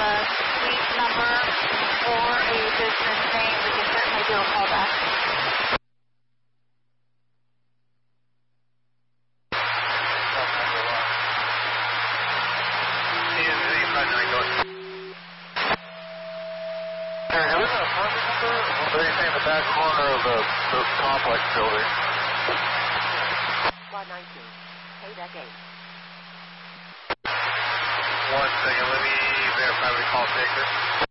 suite number or a business name, we can certainly do a callback. What do you think in the back corner of the complex building? Lot 19. Payback 8. 1 second, let me verify the call taker.